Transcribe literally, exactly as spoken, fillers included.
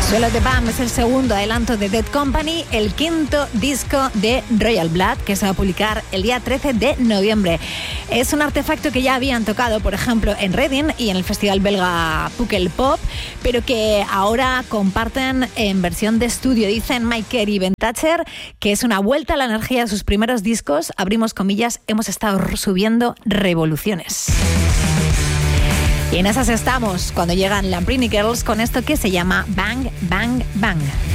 Swallow the Bomb es el segundo adelanto de Dead Company, el quinto disco de Royal Blood, que se va a publicar el día trece de noviembre. Es un artefacto que ya habían tocado, por ejemplo, en Reading y en el festival belga Pukkelpop, pero que ahora comparten en versión de estudio. Dicen Mike Kerr y Ben Thatcher que es una vuelta a la energía de sus primeros discos. Abrimos comillas, hemos estado subiendo revoluciones. Y en esas estamos cuando llegan Lambrini Girls con esto que se llama Bang, Bang, Bang.